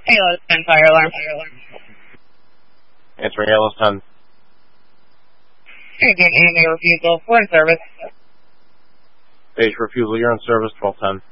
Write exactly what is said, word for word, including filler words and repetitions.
Halo ten, fire alarm. Answering Halo ten. You're getting a refusal. We're in service. Page refusal, you're in service, twelve ten.